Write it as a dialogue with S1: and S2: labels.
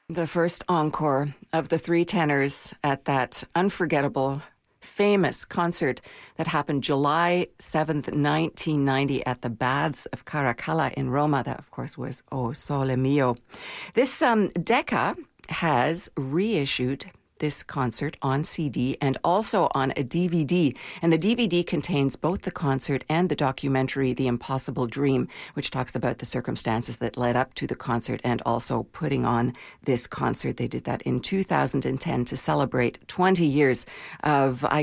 S1: The first encore of the three tenors at that unforgettable, famous concert that happened July 7th, 1990 at the Baths of Caracalla in Roma. That, of course, was O Sole Mio. This Decca has reissued this concert on CD and also on a DVD. And the DVD contains both the concert and the documentary The Impossible Dream, which talks about the circumstances that led up to the concert and also putting on this concert. They did that in 2010 to celebrate 20 years of, I